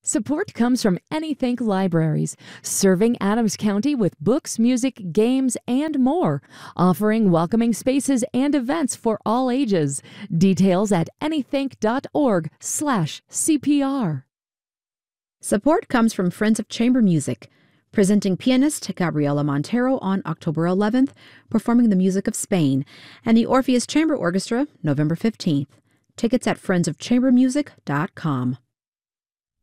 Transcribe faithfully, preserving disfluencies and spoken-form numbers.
Support comes from Anythink Libraries, serving Adams County with books, music, games, and more, offering welcoming spaces and events for all ages. Details at anythink.org slash CPR. Support comes from Friends of Chamber Music, presenting pianist Gabriela Montero on October eleventh, performing the music of Spain, and the Orpheus Chamber Orchestra November fifteenth. Tickets at friends of chamber music dot com.